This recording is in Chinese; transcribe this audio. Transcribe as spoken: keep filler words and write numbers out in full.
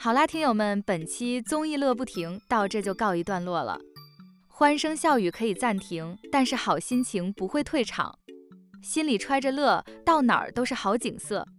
好啦，听友们，本期综艺乐不停到这就告一段落了。欢声笑语可以暂停，但是好心情不会退场。心里揣着乐，到哪儿都是好景色。